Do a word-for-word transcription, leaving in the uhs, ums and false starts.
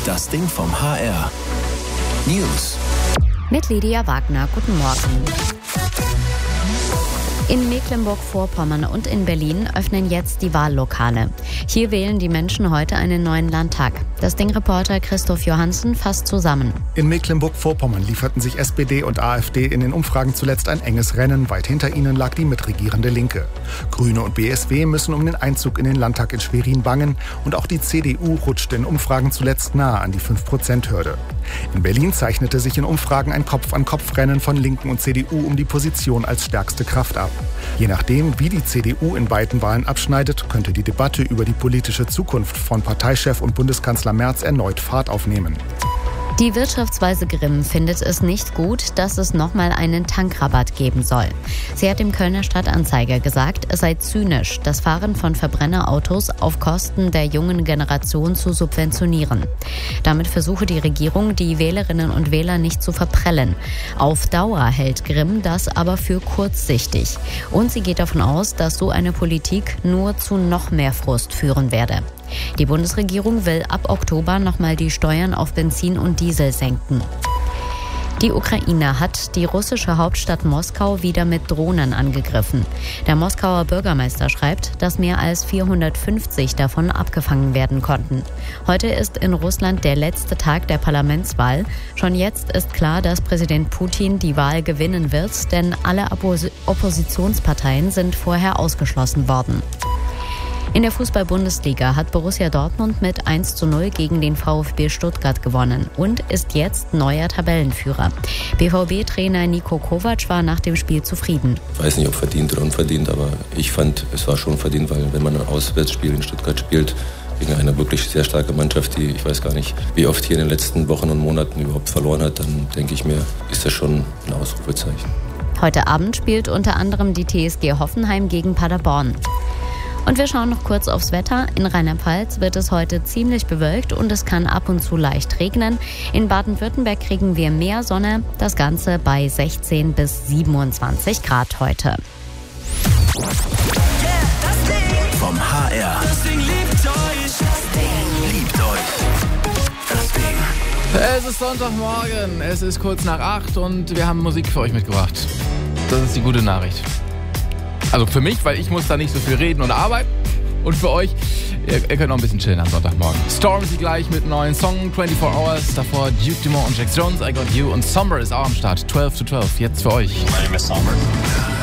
Das Ding vom H R. News. Mit Lydia Wagner. Guten Morgen. In Mecklenburg-Vorpommern und in Berlin öffnen jetzt die Wahllokale. Hier wählen die Menschen heute einen neuen Landtag. Das Ding-Reporter Christoph Johansen fasst zusammen. In Mecklenburg-Vorpommern lieferten sich S P D und AfD in den Umfragen zuletzt ein enges Rennen. Weit hinter ihnen lag die mitregierende Linke. Grüne und B S W müssen um den Einzug in den Landtag in Schwerin bangen. Und auch die C D U rutschte in Umfragen zuletzt nahe an die fünf Prozent Hürde. In Berlin zeichnete sich in Umfragen ein Kopf-an-Kopf-Rennen von Linken und C D U um die Position als stärkste Kraft ab. Je nachdem, wie die C D U in beiden Wahlen abschneidet, könnte die Debatte über die politische Zukunft von Parteichef und Bundeskanzler Merz erneut Fahrt aufnehmen. Die Wirtschaftsweise Grimm findet es nicht gut, dass es nochmal einen Tankrabatt geben soll. Sie hat dem Kölner Stadtanzeiger gesagt, es sei zynisch, das Fahren von Verbrennerautos auf Kosten der jungen Generation zu subventionieren. Damit versuche die Regierung, die Wählerinnen und Wähler nicht zu verprellen. Auf Dauer hält Grimm das aber für kurzsichtig. Und sie geht davon aus, dass so eine Politik nur zu noch mehr Frust führen werde. Die Bundesregierung will ab Oktober nochmal die Steuern auf Benzin und Diesel senken. Die Ukraine hat die russische Hauptstadt Moskau wieder mit Drohnen angegriffen. Der Moskauer Bürgermeister schreibt, dass mehr als vierhundertfünfzig davon abgefangen werden konnten. Heute ist in Russland der letzte Tag der Parlamentswahl. Schon jetzt ist klar, dass Präsident Putin die Wahl gewinnen wird, denn alle Oppos- Oppositionsparteien sind vorher ausgeschlossen worden. In der Fußball-Bundesliga hat Borussia Dortmund mit eins zu null gegen den VfB Stuttgart gewonnen und ist jetzt neuer Tabellenführer. B V B-Trainer Niko Kovac war nach dem Spiel zufrieden. Ich weiß nicht, ob verdient oder unverdient, aber ich fand, es war schon verdient, weil wenn man ein Auswärtsspiel in Stuttgart spielt, gegen eine wirklich sehr starke Mannschaft, die ich weiß gar nicht, wie oft hier in den letzten Wochen und Monaten überhaupt verloren hat, dann denke ich mir, ist das schon ein Ausrufezeichen. Heute Abend spielt unter anderem die T S G Hoffenheim gegen Paderborn. Und wir schauen noch kurz aufs Wetter. In Rheinland-Pfalz wird es heute ziemlich bewölkt und es kann ab und zu leicht regnen. In Baden-Württemberg kriegen wir mehr Sonne, das Ganze bei sechzehn bis siebenundzwanzig Grad heute. Yeah, das Ding vom H R. Das Ding liebt euch. Das Ding liebt euch. Das Ding. Es ist Sonntagmorgen, es ist kurz nach acht und wir haben Musik für euch mitgebracht. Das ist die gute Nachricht. Also für mich, weil ich muss da nicht so viel reden und arbeiten. Und für euch, ihr, ihr könnt noch ein bisschen chillen am Sonntagmorgen. Stormzy gleich mit einem neuen Song, vierundzwanzig Hours. Davor Duke Dumont und Jax Jones, I Got You. Und Summer ist auch am Start, zwölf zu zwölf. Jetzt für euch. My name is Summer.